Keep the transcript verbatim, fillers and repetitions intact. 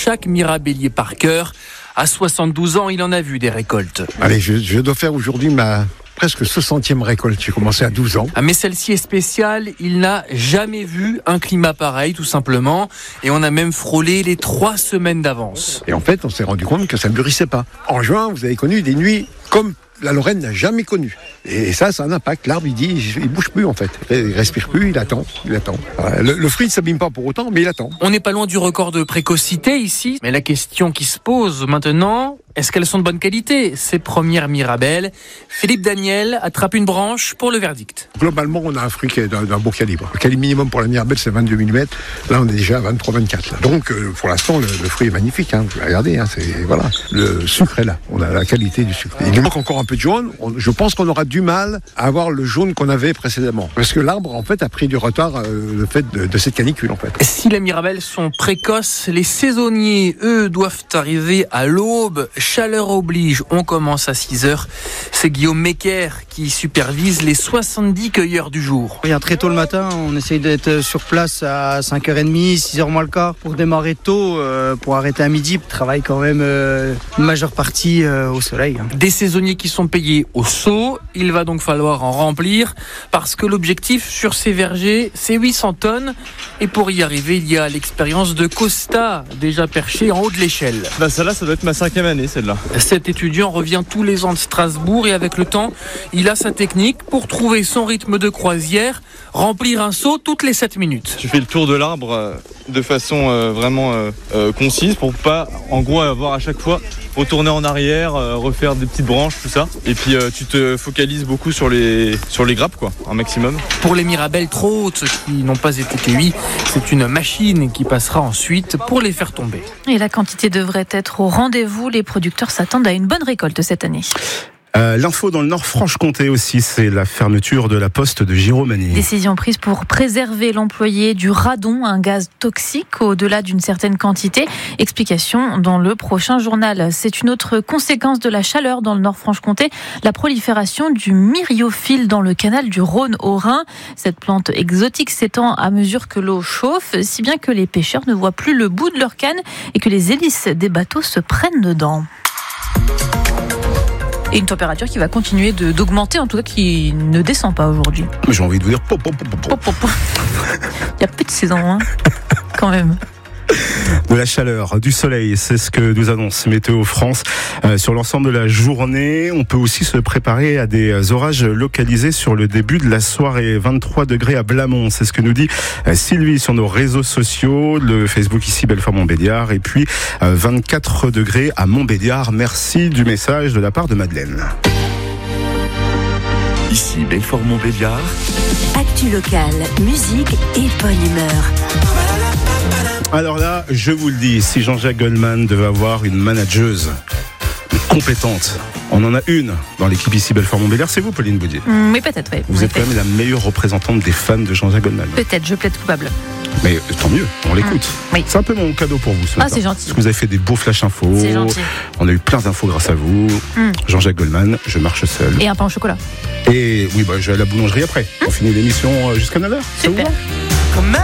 chaque mirabellier par cœur. À soixante-douze ans, il en a vu des récoltes. Allez, je, je dois faire aujourd'hui ma presque soixantième récolte. J'ai commencé à douze ans. Ah, mais celle-ci est spéciale. Il n'a jamais vu un climat pareil, tout simplement. Et on a même frôlé les trois semaines d'avance. Et en fait, on s'est rendu compte que ça ne mûrissait pas. En juin, vous avez connu des nuits comme la Lorraine n'a jamais connu. Et ça, ça a un impact. L'arbre, il dit, il bouge plus en fait. Il respire plus, il attend, il attend. Le, le fruit ne s'abîme pas pour autant, mais il attend. On n'est pas loin du record de précocité ici. Mais la question qui se pose maintenant, est-ce qu'elles sont de bonne qualité, ces premières mirabelles? Philippe Daniel attrape une branche pour le verdict. Globalement, on a un fruit qui est d'un, d'un beau calibre. Le calibre minimum pour la mirabelle, c'est vingt-deux millimètres. Là, on est déjà à vingt-trois vingt-quatre. Là. Donc, euh, pour l'instant, le, le fruit est magnifique. Hein. Vous pouvez regarder, hein, c'est, voilà. Le sucre est là. On a la qualité du sucre. Il nous manque encore un peu de jaune. On, je pense qu'on aura du mal à avoir le jaune qu'on avait précédemment. Parce que l'arbre, en fait, a pris du retard euh, le fait de, de cette canicule, en fait. Si les mirabelles sont précoces, les saisonniers, eux, doivent arriver à l'aube. Chaleur oblige, on commence à six heures. C'est Guillaume Mecker qui supervise les soixante-dix cueilleurs du jour. Il y a très tôt le matin, on essaye d'être sur place à cinq heures trente, six heures moins le quart pour démarrer tôt, euh, pour arrêter à midi. On travaille quand même euh, une majeure partie euh, au soleil. Hein. Des saisonniers qui sont payés au seau, il va donc falloir en remplir parce que l'objectif sur ces vergers, c'est huit cents tonnes. Et pour y arriver, il y a l'expérience de Costa, déjà perché en haut de l'échelle. Bah celle-là, ça doit être ma cinquième année, celle-là. Cet étudiant revient tous les ans de Strasbourg et avec le temps, il a sa technique pour trouver son rythme de croisière, remplir un seau toutes les sept minutes. Tu fais le tour de l'arbre euh, de façon euh, vraiment euh, euh, concise pour pas, en gros, avoir à chaque fois retourner en arrière, euh, refaire des petites branches, tout ça. Et puis euh, tu te focalises beaucoup sur les, sur les grappes, quoi, un maximum. Pour les mirabelles trop hautes qui n'ont pas été cueillies, c'est une machine qui passera ensuite pour les faire tomber. Et la quantité devrait être au rendez-vous. Les producteurs s'attendent à une bonne récolte cette année. Euh, l'info dans le Nord-Franche-Comté aussi, c'est la fermeture de la poste de Giromagny. Décision prise pour préserver l'employé du radon, un gaz toxique au-delà d'une certaine quantité. Explication dans le prochain journal. C'est une autre conséquence de la chaleur dans le Nord-Franche-Comté, la prolifération du myriophile dans le canal du Rhône au Rhin. Cette plante exotique s'étend à mesure que l'eau chauffe, si bien que les pêcheurs ne voient plus le bout de leur canne et que les hélices des bateaux se prennent dedans. Et une température qui va continuer de, d'augmenter, en tout cas qui ne descend pas aujourd'hui. Mais j'ai envie de vous dire pop, pop, pop, pop. Pop, pop, pop. Il y a plus de saison, hein, quand même. De la chaleur, du soleil, c'est ce que nous annonce Météo France. Euh, sur l'ensemble de la journée, on peut aussi se préparer à des orages localisés sur le début de la soirée. vingt-trois degrés à Blamont, c'est ce que nous dit euh, Sylvie sur nos réseaux sociaux, le Facebook ici Belfort-Montbéliard, et puis euh, vingt-quatre degrés à Montbéliard. Merci du message de la part de Madeleine. Ici Belfort-Montbéliard. Actu locale, musique et bonne humeur. Alors là, je vous le dis, si Jean-Jacques Goldman devait avoir une manageuse compétente, on en a une dans l'équipe ici Belfort-Montbéliard, c'est vous, Pauline Boudier. Mmh, mais peut-être, oui. Vous êtes quand même la meilleure représentante des fans de Jean-Jacques Goldman. Peut-être, je plaide coupable. Mais tant mieux, on l'écoute. Mmh, oui. C'est un peu mon cadeau pour vous ce Ah, matin. c'est gentil. Parce que vous avez fait des beaux flash infos. C'est gentil. On a eu plein d'infos grâce à vous. Mmh. Jean-Jacques Goldman, je marche seul. Et un pain au chocolat. Et oui, bah, je vais à la boulangerie après. Mmh. On finit l'émission jusqu'à neuf heures. Super.